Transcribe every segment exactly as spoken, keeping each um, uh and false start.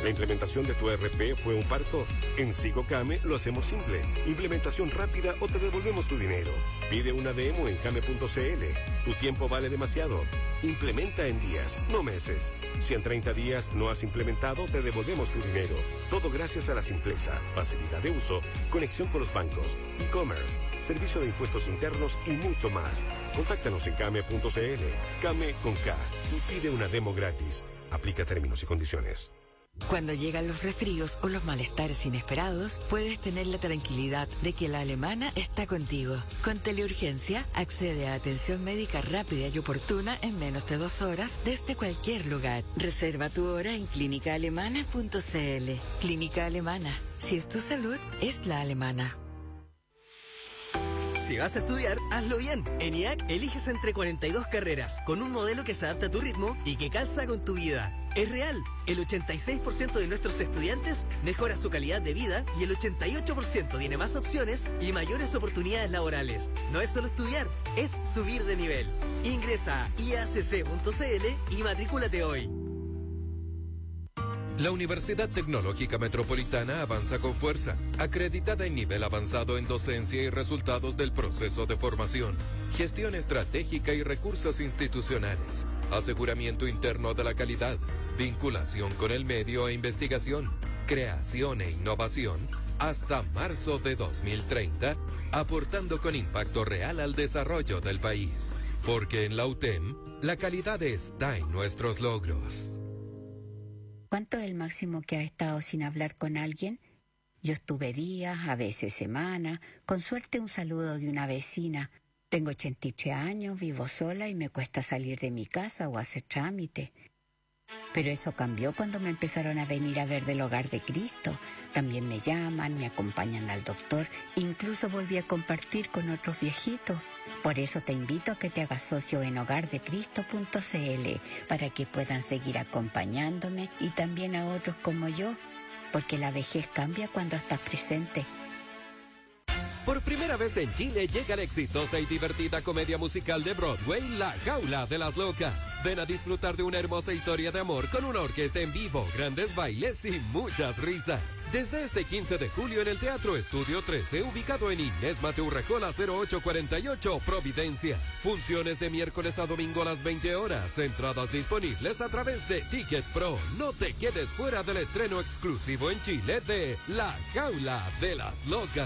¿La implementación de tu E R P fue un parto? En SigoCame lo hacemos simple. Implementación rápida o te devolvemos tu dinero. Pide una demo en came punto cl. Tu tiempo vale demasiado. Implementa en días, no meses. Si en treinta días no has implementado, te devolvemos tu dinero. Todo gracias a la simpleza, facilidad de uso, conexión con los bancos, e-commerce, servicio de impuestos internos y mucho más. Contáctanos en came punto cl. Came con K y pide una demo gratis. Aplica términos y condiciones. Cuando llegan los resfríos o los malestares inesperados, puedes tener la tranquilidad de que la alemana está contigo. Con Teleurgencia, accede a atención médica rápida y oportuna en menos de dos horas desde cualquier lugar. Reserva tu hora en clínica alemana punto cl. Clínica Alemana. Si es tu salud, es la alemana. Si vas a estudiar, hazlo bien. En I A C eliges entre cuarenta y dos carreras, con un modelo que se adapta a tu ritmo y que calza con tu vida. Es real, el ochenta y seis por ciento de nuestros estudiantes mejora su calidad de vida y el ochenta y ocho por ciento tiene más opciones y mayores oportunidades laborales. No es solo estudiar, es subir de nivel. Ingresa a i a c c punto c l y matrículate hoy. La Universidad Tecnológica Metropolitana avanza con fuerza, acreditada en nivel avanzado en docencia y resultados del proceso de formación, gestión estratégica y recursos institucionales, aseguramiento interno de la calidad, vinculación con el medio e investigación, creación e innovación, hasta marzo de dos mil treinta, aportando con impacto real al desarrollo del país. Porque en la U T E M, la calidad está en nuestros logros. ¿Cuánto es el máximo que has estado sin hablar con alguien? Yo estuve días, a veces semanas, con suerte un saludo de una vecina. Tengo ochenta y tres años, vivo sola y me cuesta salir de mi casa o hacer trámite. Pero eso cambió cuando me empezaron a venir a ver del Hogar de Cristo. También me llaman, me acompañan al doctor, incluso volví a compartir con otros viejitos. Por eso te invito a que te hagas socio en hogar de cristo punto c l para que puedan seguir acompañándome y también a otros como yo, porque la vejez cambia cuando estás presente. Por primera vez en Chile llega la exitosa y divertida comedia musical de Broadway, La Jaula de las Locas. Ven a disfrutar de una hermosa historia de amor con una orquesta en vivo, grandes bailes y muchas risas. Desde este quince de julio en el Teatro Estudio trece, ubicado en Inés Mateo Urrejola cero ocho cuarenta y ocho, Providencia. Funciones de miércoles a domingo a las veinte horas. Entradas disponibles a través de Ticket Pro. No te quedes fuera del estreno exclusivo en Chile de La Jaula de las Locas.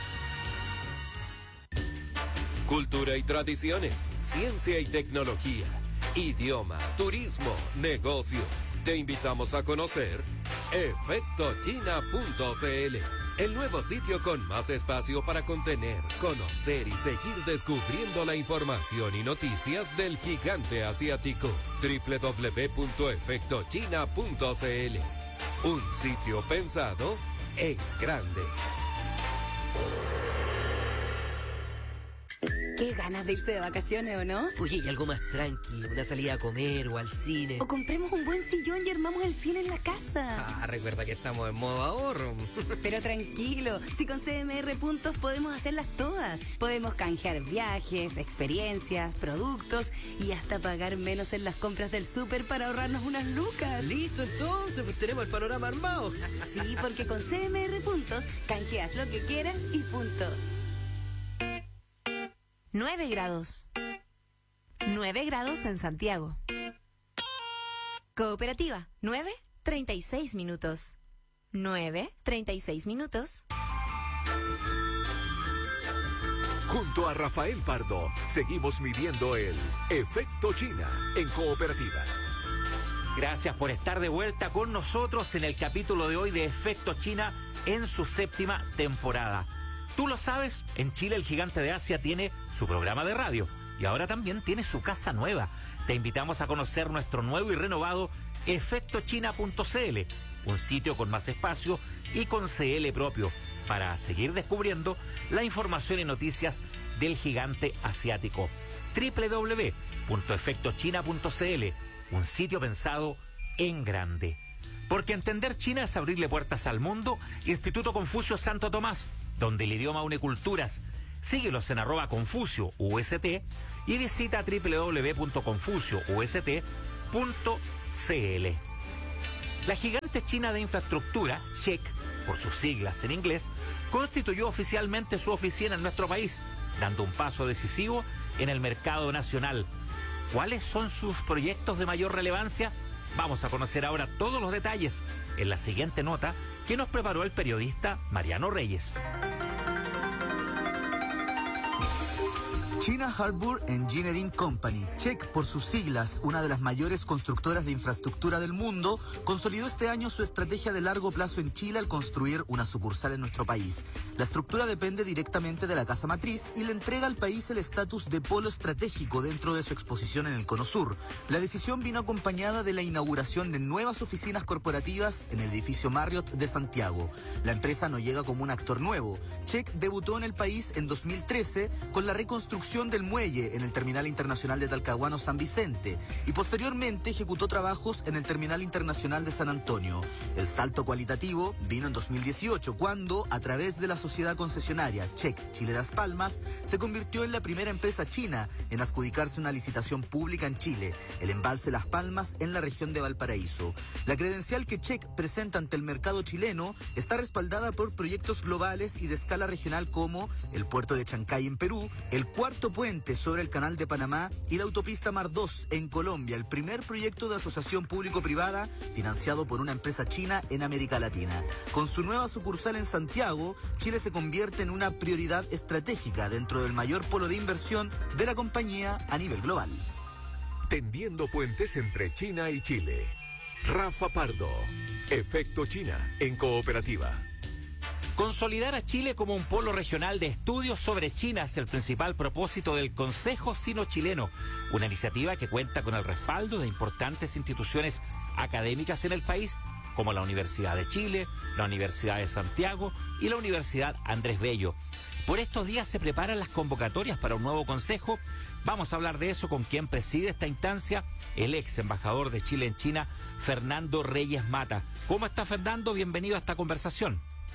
Cultura y tradiciones, ciencia y tecnología, idioma, turismo, negocios. Te invitamos a conocer efecto china punto c l, el nuevo sitio con más espacio para contener, conocer y seguir descubriendo la información y noticias del gigante asiático. doble u doble u doble u punto efecto china punto c l, un sitio pensado en grande. Qué ganas de irse de vacaciones, ¿o no? Oye, y algo más tranquilo, una salida a comer o al cine. O compremos un buen sillón y armamos el cine en la casa. Ah, recuerda que estamos en modo ahorro. Pero tranquilo, si con C M R Puntos podemos hacerlas todas. Podemos canjear viajes, experiencias, productos y hasta pagar menos en las compras del súper para ahorrarnos unas lucas. Listo, entonces, pues tenemos el panorama armado. Sí, porque con C M R Puntos canjeas lo que quieras y punto. nueve grados. nueve grados en Santiago. Cooperativa, nueve, treinta y seis minutos. nueve, treinta y seis minutos. Junto a Rafael Pardo, seguimos midiendo el efecto China en Cooperativa. Gracias por estar de vuelta con nosotros en el capítulo de hoy de Efecto China en su séptima temporada. Tú lo sabes, en Chile el gigante de Asia tiene su programa de radio y ahora también tiene su casa nueva. Te invitamos a conocer nuestro nuevo y renovado efecto china punto c l, un sitio con más espacio y con C L propio para seguir descubriendo la información y noticias del gigante asiático. doble u doble u doble u punto efecto china punto c l, un sitio pensado en grande. Porque entender China es abrirle puertas al mundo. Instituto Confucio Santo Tomás, donde el idioma une culturas. Síguelos en arroba Confucio U S T y visita doble u doble u doble u punto confucio u s t punto c l. La gigante china de infraestructura, C H E C, por sus siglas en inglés, constituyó oficialmente su oficina en nuestro país, dando un paso decisivo en el mercado nacional. ¿Cuáles son sus proyectos de mayor relevancia? Vamos a conocer ahora todos los detalles en la siguiente nota que nos preparó el periodista Mariano Reyes. China Harbour Engineering Company, C H E C por sus siglas, una de las mayores constructoras de infraestructura del mundo, consolidó este año su estrategia de largo plazo en Chile al construir una sucursal en nuestro país. La estructura depende directamente de la casa matriz y le entrega al país el estatus de polo estratégico dentro de su exposición en el Cono Sur. La decisión vino acompañada de la inauguración de nuevas oficinas corporativas en el edificio Marriott de Santiago. La empresa no llega como un actor nuevo. C H E C debutó en el país en dos mil trece con la reconstrucción del muelle en el Terminal Internacional de Talcahuano San Vicente y posteriormente ejecutó trabajos en el Terminal Internacional de San Antonio. El salto cualitativo vino en dos mil dieciocho cuando, a través de la sociedad concesionaria C H E C Chile Las Palmas, se convirtió en la primera empresa china en adjudicarse una licitación pública en Chile, el embalse Las Palmas en la región de Valparaíso. La credencial que C H E C presenta ante el mercado chileno está respaldada por proyectos globales y de escala regional como el puerto de Chancay en Perú, el cuarto puente sobre el Canal de Panamá y la autopista Mar dos en Colombia, el primer proyecto de asociación público-privada financiado por una empresa china en América Latina. Con su nueva sucursal en Santiago, Chile se convierte en una prioridad estratégica dentro del mayor polo de inversión de la compañía a nivel global. Tendiendo puentes entre China y Chile. Rafa Pardo, Efecto China en Cooperativa. Consolidar a Chile como un polo regional de estudios sobre China es el principal propósito del Consejo Sino-Chileno, una iniciativa que cuenta con el respaldo de importantes instituciones académicas en el país, como la Universidad de Chile, la Universidad de Santiago y la Universidad Andrés Bello. Por estos días se preparan las convocatorias para un nuevo consejo. Vamos a hablar de eso con quien preside esta instancia, el ex embajador de Chile en China, Fernando Reyes Mata. ¿Cómo está, Fernando? Bienvenido a esta conversación.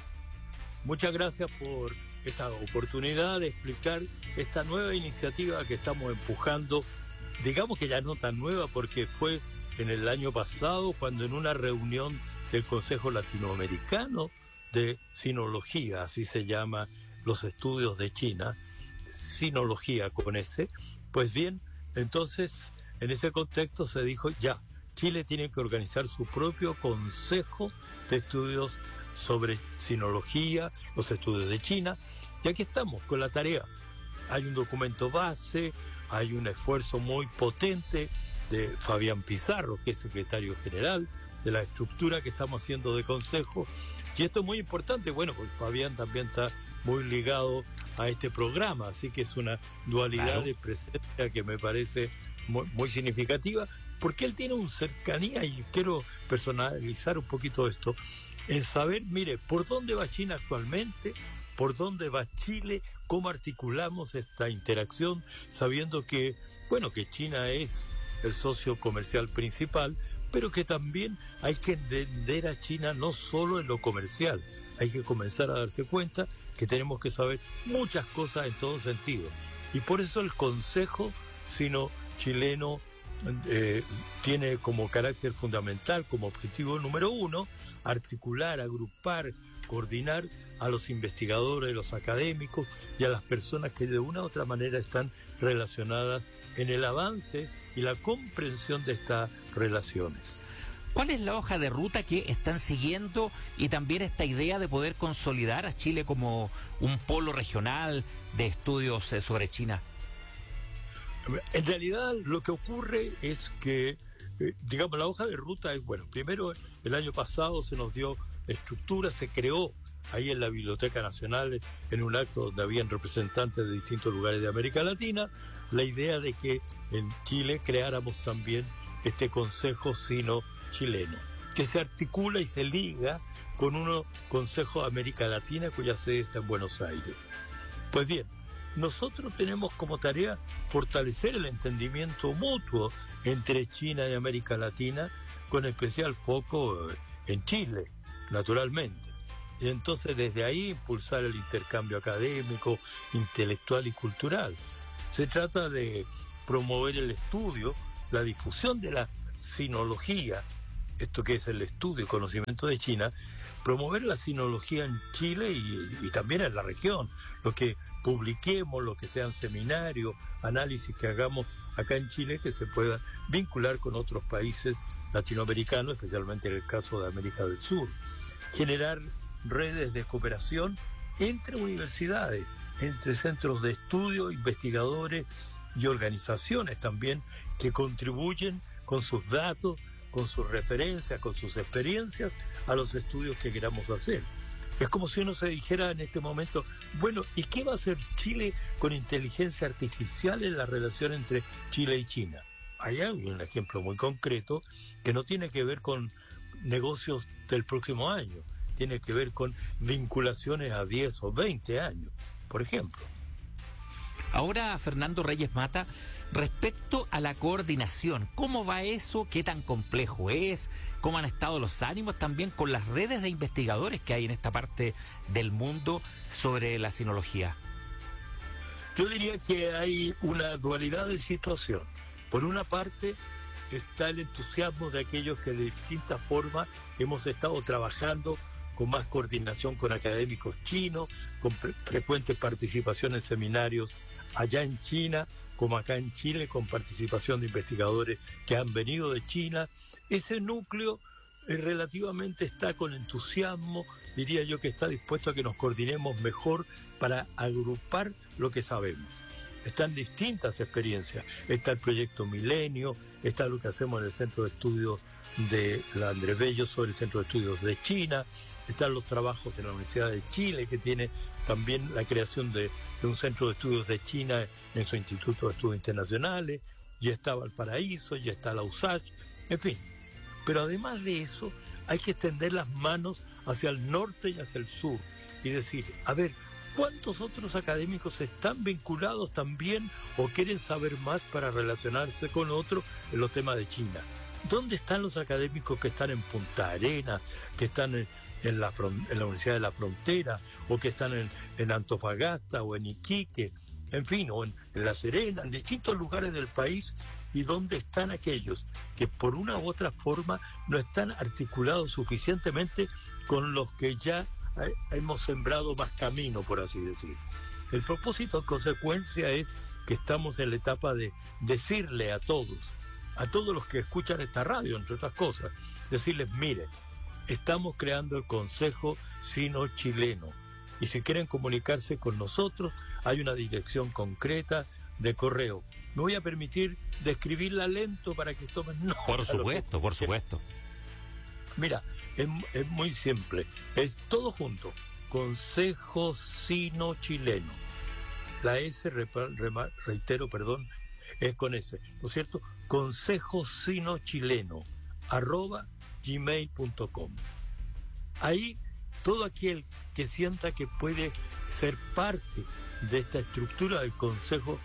Muchas gracias por esta oportunidad de explicar esta nueva iniciativa que estamos empujando, digamos que ya no tan nueva porque fue en el año pasado cuando en una reunión del Consejo Latinoamericano de Sinología, así se llama los estudios de China, Sinología con S, pues bien, entonces en ese contexto se dijo ya, Chile tiene que organizar su propio Consejo de Estudios sobre Sinología, los estudios de China, y aquí estamos con la tarea. Hay un documento base, hay un esfuerzo muy potente de Fabián Pizarro, que es secretario general de la estructura que estamos haciendo de consejo, y esto es muy importante, bueno, porque Fabián también está muy ligado a este programa, así que es una dualidad claro. de presencia que me parece muy, muy significativa, porque él tiene una cercanía, y quiero personalizar un poquito esto, en saber, mire, por dónde va China actualmente, por dónde va Chile, cómo articulamos esta interacción, sabiendo que, bueno, que China es el socio comercial principal, pero que también hay que entender a China no solo en lo comercial, hay que comenzar a darse cuenta que tenemos que saber muchas cosas en todo sentido. Y por eso el Consejo Sino-Chileno eh, tiene como carácter fundamental, como objetivo número uno, articular, agrupar, coordinar a los investigadores, los académicos y a las personas que de una u otra manera están relacionadas en el avance y la comprensión de estas relaciones. ¿Cuál es la hoja de ruta que están siguiendo y también esta idea de poder consolidar a Chile como un polo regional de estudios sobre China? En realidad lo que ocurre es que, eh, digamos, la hoja de ruta es, bueno, primero el año pasado se nos dio estructura, se creó ahí en la Biblioteca Nacional, en un acto donde habían representantes de distintos lugares de América Latina, la idea de que en Chile creáramos también este Consejo Sino-Chileno, que se articula y se liga con un Consejo de América Latina cuya sede está en Buenos Aires. Pues bien, nosotros tenemos como tarea fortalecer el entendimiento mutuo entre China y América Latina, con especial foco en Chile, naturalmente. Y entonces desde ahí impulsar el intercambio académico, intelectual y cultural. Se trata de promover el estudio, la difusión de la sinología, esto que es el estudio y conocimiento de China, promover la sinología en Chile y, y también en la región. Lo que publiquemos, lo que sean seminarios, análisis que hagamos acá en Chile, que se pueda vincular con otros países latinoamericanos, especialmente en el caso de América del Sur. Generar redes de cooperación entre universidades, entre centros de estudio, investigadores y organizaciones también que contribuyen con sus datos, con sus referencias, con sus experiencias a los estudios que queramos hacer. Es como si uno se dijera en este momento, bueno, ¿y qué va a hacer Chile con inteligencia artificial en la relación entre Chile y China? Ahí hay un ejemplo muy concreto que no tiene que ver con negocios del próximo año, tiene que ver con vinculaciones a diez o veinte años, por ejemplo. Ahora, Fernando Reyes Mata, respecto a la coordinación, ¿cómo va eso? ¿Qué tan complejo es? ¿Cómo han estado los ánimos también con las redes de investigadores que hay en esta parte del mundo sobre la sinología? Yo diría que hay una dualidad de situación. Por una parte está el entusiasmo de aquellos que de distintas formas hemos estado trabajando con más coordinación con académicos chinos, con fre- frecuente participación en seminarios allá en China, como acá en Chile, con participación de investigadores que han venido de China. Ese núcleo eh, relativamente está con entusiasmo, diría yo que está dispuesto a que nos coordinemos mejor para agrupar lo que sabemos. Están distintas experiencias, está el proyecto Milenio, está lo que hacemos en el Centro de Estudios de la Andrés Bello sobre el Centro de Estudios de China, están los trabajos de la Universidad de Chile, que tiene también la creación de, de un centro de estudios de China en su Instituto de Estudios Internacionales, ya está Valparaíso, ya está la U S A C H, en fin. Pero además de eso, hay que extender las manos hacia el norte y hacia el sur y decir, a ver, ¿cuántos otros académicos están vinculados también o quieren saber más para relacionarse con otros en los temas de China? ¿Dónde están los académicos que están en Punta Arenas, que están en, en, la, en la Universidad de la Frontera, o que están en, en Antofagasta o en Iquique, en fin, o en, en La Serena, en distintos lugares del país? ¿Y dónde están aquellos que por una u otra forma no están articulados suficientemente con los que ya hemos sembrado más camino, por así decir? El propósito en consecuencia es que estamos en la etapa de decirle a todos, a todos los que escuchan esta radio, entre otras cosas, decirles, miren, estamos creando el Consejo Sino-Chileno, y si quieren comunicarse con nosotros, hay una dirección concreta de correo. Me voy a permitir describirla lento para que tomen nota. Por supuesto, por supuesto. Mira, es, es muy simple, es todo junto, Consejo Sino-Chileno. La S, reitero, perdón, es con S, ¿no es cierto? Consejo Sino-Chileno, arroba gmail punto com. Ahí, todo aquel que sienta que puede ser parte de esta estructura del Consejo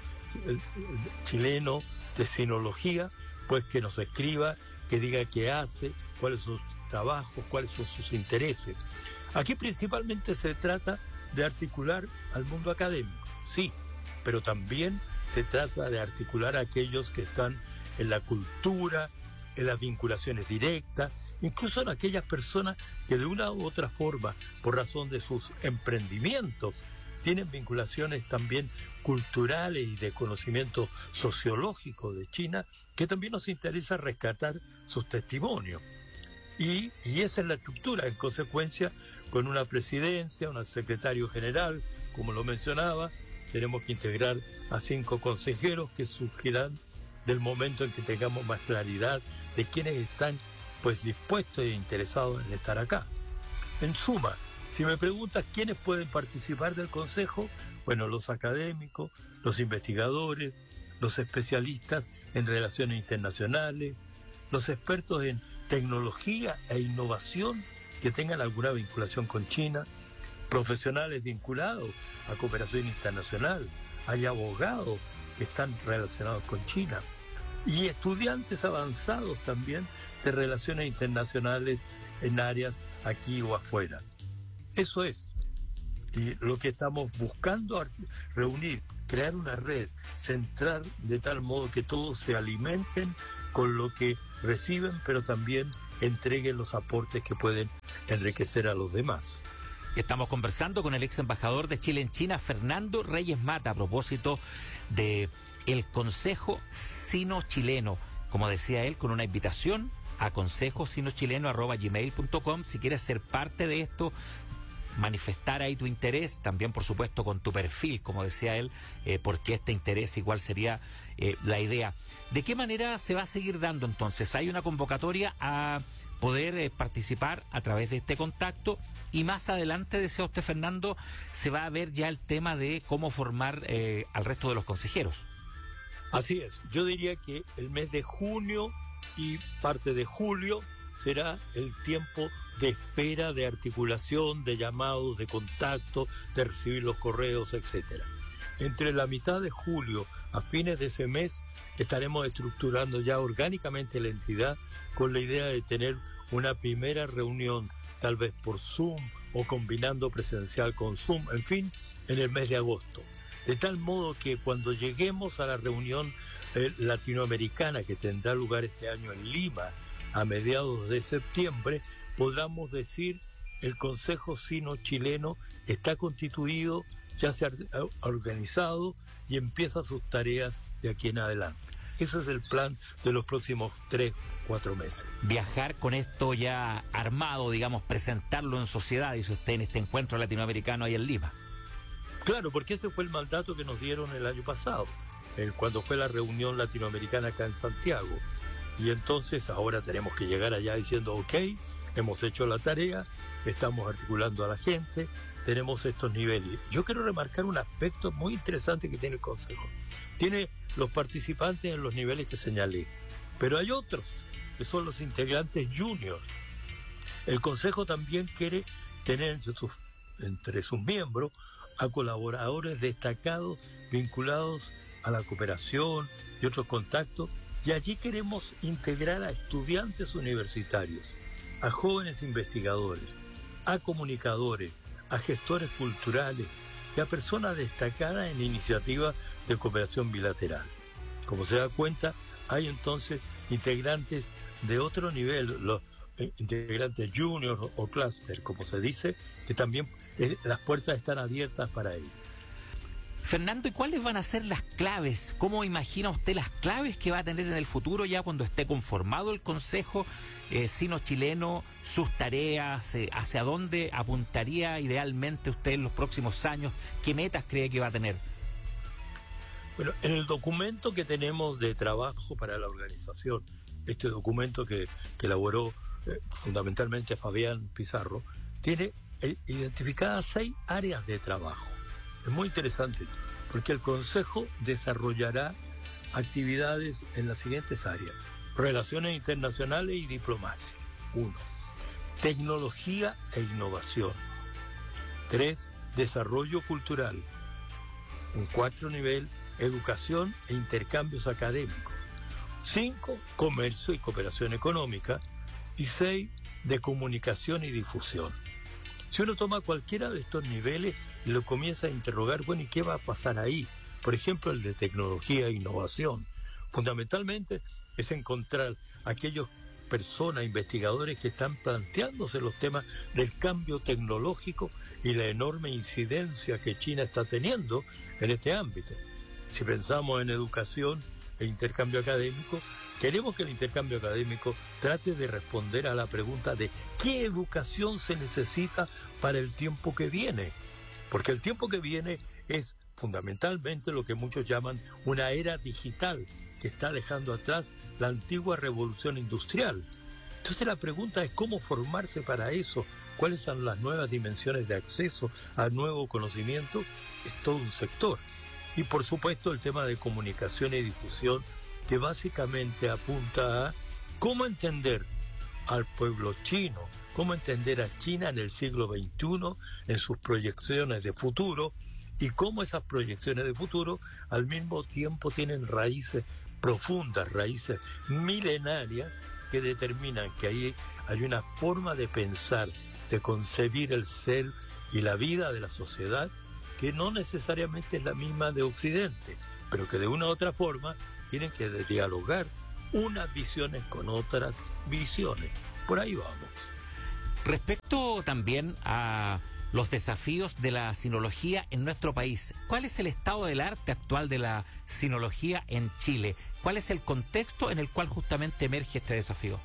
Chileno de Sinología, pues que nos escriba, que diga qué hace, cuáles son sus trabajos, cuáles son sus intereses. Aquí principalmente se trata de articular al mundo académico, sí, pero también se trata de articular a aquellos que están en la cultura, en las vinculaciones directas, incluso en aquellas personas que de una u otra forma, por razón de sus emprendimientos, tienen vinculaciones también culturales y de conocimiento sociológico de China, que también nos interesa rescatar sus testimonios. Y, y esa es la estructura, en consecuencia, con una presidencia, un secretario general, como lo mencionaba, tenemos que integrar a cinco consejeros que surgirán del momento en que tengamos más claridad de quiénes están pues dispuestos e interesados en estar acá. En suma, si me preguntas quiénes pueden participar del Consejo, bueno, los académicos, los investigadores, los especialistas en relaciones internacionales, los expertos en tecnología e innovación que tengan alguna vinculación con China, profesionales vinculados a cooperación internacional, hay abogados que están relacionados con China y estudiantes avanzados también de relaciones internacionales en áreas aquí o afuera. Eso es. Y lo que estamos buscando reunir, crear una red, centrar de tal modo que todos se alimenten con lo que reciben, pero también entreguen los aportes que pueden enriquecer a los demás. Estamos conversando con el ex embajador de Chile en China, Fernando Reyes Mata, a propósito de el Consejo Sino-Chileno. Como decía él, con una invitación a consejo sino chileno arroba gmail punto com. Si quieres ser parte de esto, manifestar ahí tu interés, también por supuesto con tu perfil, como decía él, eh, porque este interés igual sería eh, la idea. ¿De qué manera se va a seguir dando entonces? Hay una convocatoria a poder eh, participar a través de este contacto, y más adelante, decía usted, Fernando, se va a ver ya el tema de cómo formar eh, al resto de los consejeros. Así es, yo diría que el mes de junio y parte de julio será el tiempo de espera, de articulación, de llamados, de contacto, de recibir los correos, etcétera. Entre la mitad de julio a fines de ese mes estaremos estructurando ya orgánicamente la entidad con la idea de tener una primera reunión, tal vez por Zoom o combinando presencial con Zoom, en fin, en el mes de agosto. De tal modo que cuando lleguemos a la reunión eh, latinoamericana que tendrá lugar este año en Lima a mediados de septiembre, podamos decir el Consejo Sino-Chileno está constituido, ya se ha organizado y empieza sus tareas de aquí en adelante. Ese es el plan de los próximos tres, cuatro meses. Viajar con esto ya armado, digamos, presentarlo en sociedad, dice usted, en este encuentro latinoamericano ahí en Lima. Claro, porque ese fue el mandato que nos dieron el año pasado, eh, cuando fue la reunión latinoamericana acá en Santiago. Y entonces ahora tenemos que llegar allá diciendo, ok, hemos hecho la tarea, estamos articulando a la gente, tenemos estos niveles. Yo quiero remarcar un aspecto muy interesante que tiene el Consejo. Tiene los participantes en los niveles que señalé, pero hay otros, que son los integrantes juniors. El Consejo también quiere tener entre sus, entre sus miembros a colaboradores destacados vinculados a la cooperación y otros contactos, y allí queremos integrar a estudiantes universitarios, a jóvenes investigadores, a comunicadores, a gestores culturales y a personas destacadas en iniciativas de cooperación bilateral. Como se da cuenta, hay entonces integrantes de otro nivel, los eh, integrantes juniors o, o cluster, como se dice, que también eh, las puertas están abiertas para ellos. Fernando, ¿y cuáles van a ser las claves? ¿Cómo imagina usted las claves que va a tener en el futuro ya cuando esté conformado el Consejo eh, Sino-Chileno, sus tareas, eh, hacia dónde apuntaría idealmente usted en los próximos años? ¿Qué metas cree que va a tener? Bueno, en el documento que tenemos de trabajo para la organización, este documento que, que elaboró eh, fundamentalmente Fabián Pizarro, tiene eh, identificadas seis áreas de trabajo. Es muy interesante porque el Consejo desarrollará actividades en las siguientes áreas: relaciones internacionales y diplomacia. Uno, tecnología e innovación. Tres, desarrollo cultural. Un cuarto nivel, educación e intercambios académicos. Cinco, comercio y cooperación económica. Y seis, de comunicación y difusión. Si uno toma cualquiera de estos niveles y lo comienza a interrogar, bueno, ¿y qué va a pasar ahí? Por ejemplo, el de tecnología e innovación. Fundamentalmente es encontrar aquellas personas, investigadores que están planteándose los temas del cambio tecnológico y la enorme incidencia que China está teniendo en este ámbito. Si pensamos en educación e intercambio académico, queremos que el intercambio académico trate de responder a la pregunta de qué educación se necesita para el tiempo que viene. Porque el tiempo que viene es fundamentalmente lo que muchos llaman una era digital, que está dejando atrás la antigua revolución industrial. Entonces la pregunta es cómo formarse para eso, cuáles son las nuevas dimensiones de acceso al nuevo conocimiento, es todo un sector. Y por supuesto el tema de comunicación y difusión, que básicamente apunta a cómo entender al pueblo chino, cómo entender a China en el siglo veintiuno, en sus proyecciones de futuro, y cómo esas proyecciones de futuro al mismo tiempo tienen raíces profundas, raíces milenarias, que determinan que ahí hay una forma de pensar, de concebir el ser y la vida de la sociedad, que no necesariamente es la misma de Occidente, pero que de una u otra forma tienen que dialogar unas visiones con otras visiones. por ahí vamos. Respecto también a los desafíos de la sinología en nuestro país, ¿cuál es el estado del arte actual de la sinología en Chile? ¿Cuál es el contexto en el cual justamente emerge este desafío?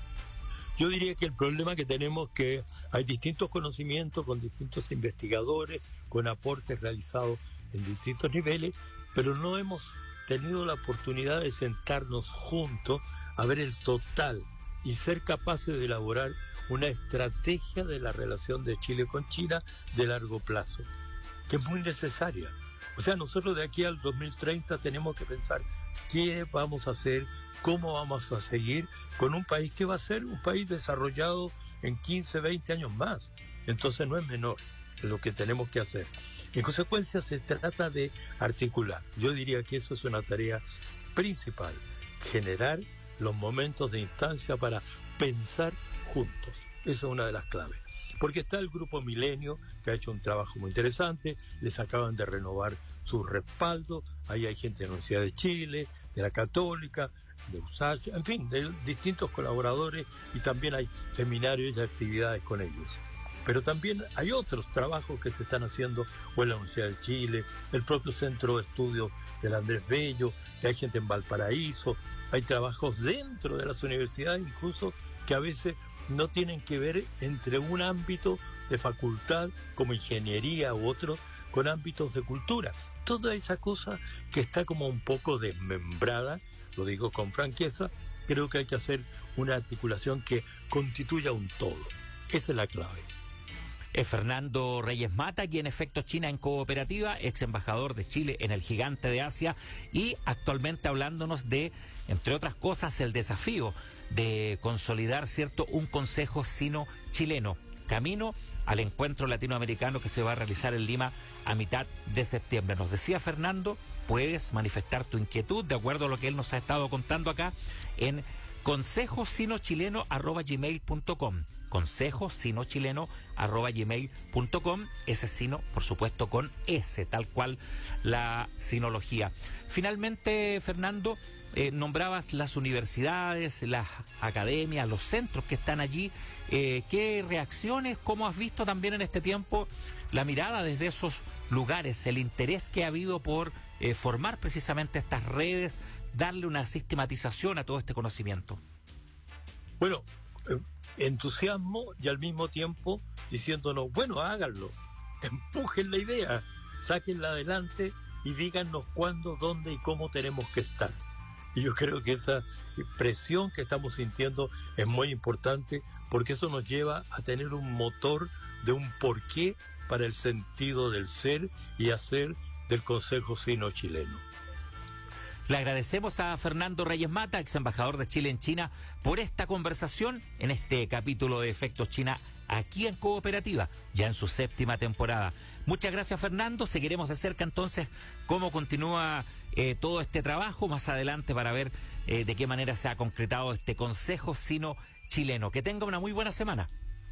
Yo diría que el problema que tenemos es que hay distintos conocimientos con distintos investigadores, con aportes realizados en distintos niveles, pero no hemos tenido la oportunidad de sentarnos juntos a ver el total y ser capaces de elaborar una estrategia de la relación de Chile con China de largo plazo, que es muy necesaria. O sea, nosotros de aquí al dos mil treinta tenemos que pensar qué vamos a hacer, cómo vamos a seguir con un país que va a ser un país desarrollado en quince, veinte años más. Entonces no es menor lo que tenemos que hacer. En consecuencia, se trata de articular. Yo diría que eso es una tarea principal, generar los momentos de instancia para pensar juntos. Esa es una de las claves. Porque está el Grupo Milenio, que ha hecho un trabajo muy interesante, les acaban de renovar su respaldo, ahí hay gente de la Universidad de Chile, de la Católica, de U S A C H, en fin, de distintos colaboradores, y también hay seminarios y actividades con ellos. Pero también hay otros trabajos que se están haciendo o en la Universidad de Chile, el propio Centro de Estudios del Andrés Bello, que hay gente en Valparaíso, hay trabajos dentro de las universidades incluso que a veces no tienen que ver entre un ámbito de facultad como ingeniería u otro con ámbitos de cultura. Toda esa cosa que está como un poco desmembrada, lo digo con franqueza, creo que hay que hacer una articulación que constituya un todo. Esa es la clave. Es Fernando Reyes Mata, quien Efecto China en Cooperativa, ex embajador de Chile en el Gigante de Asia y actualmente hablándonos de, entre otras cosas, el desafío de consolidar, ¿cierto?, un consejo sino-chileno, camino al encuentro latinoamericano que se va a realizar en Lima a mitad de septiembre. Nos decía Fernando, puedes manifestar tu inquietud de acuerdo a lo que él nos ha estado contando acá en consejo sino chileno arroba gmail punto com. consejo sino chileno arroba gmail punto com, ese sino por supuesto con S, tal cual la sinología. Finalmente, Fernando, eh, nombrabas las universidades, las academias, los centros que están allí. Eh, ¿qué reacciones, cómo has visto también en este tiempo la mirada desde esos lugares, el interés que ha habido por eh, formar precisamente estas redes, darle una sistematización a todo este conocimiento? Bueno, eh, entusiasmo y al mismo tiempo diciéndonos, bueno, háganlo, empujen la idea, sáquenla adelante y díganos cuándo, dónde y cómo tenemos que estar. Y yo creo que esa presión que estamos sintiendo es muy importante porque eso nos lleva a tener un motor de un porqué para el sentido del ser y hacer del Consejo Sino-Chileno. Le agradecemos a Fernando Reyes Mata, ex embajador de Chile en China, por esta conversación en este capítulo de Efectos China aquí en Cooperativa, ya en su séptima temporada. Muchas gracias, Fernando. Seguiremos de cerca entonces cómo continúa eh, todo este trabajo más adelante para ver eh, de qué manera se ha concretado este Consejo Sino-Chileno. Que tenga una muy buena semana.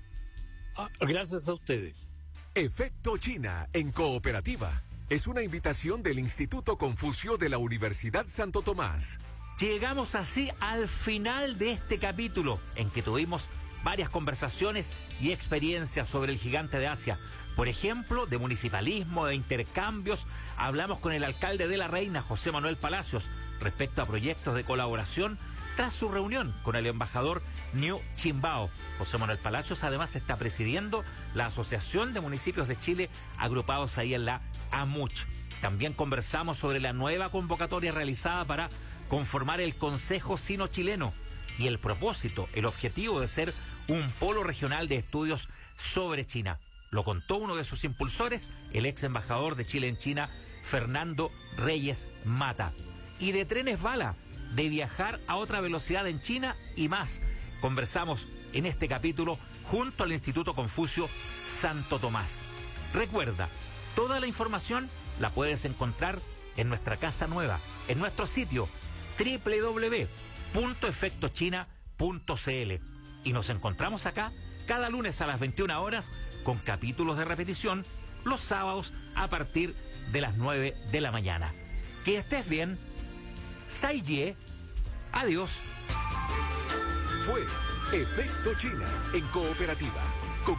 Ah, gracias a ustedes. Efecto China en Cooperativa es una invitación del Instituto Confucio de la Universidad Santo Tomás. Llegamos así al final de este capítulo en que tuvimos varias conversaciones y experiencias sobre el Gigante de Asia. Por ejemplo, de municipalismo, de intercambios. Hablamos con el alcalde de La Reina, José Manuel Palacios, respecto a proyectos de colaboración tras su reunión con el embajador Niu Chimbao. José Manuel Palacios además está presidiendo la Asociación de Municipios de Chile, agrupados ahí en la AMUCH. También conversamos sobre la nueva convocatoria realizada para conformar el Consejo Sino-Chileno y el propósito, el objetivo de ser un polo regional de estudios sobre China. Lo contó uno de sus impulsores, el ex embajador de Chile en China, Fernando Reyes Mata. Y de trenes bala, de viajar a otra velocidad en China y más. Conversamos en este capítulo junto al Instituto Confucio Santo Tomás. Recuerda, toda la información la puedes encontrar en nuestra casa nueva, en nuestro sitio doble u doble u doble u punto efecto china punto c l. Y nos encontramos acá cada lunes a las veintiuna horas con capítulos de repetición los sábados a partir de las nueve de la mañana. Que estés bien. Sai Jie. Adiós. Fue Efecto China en Cooperativa.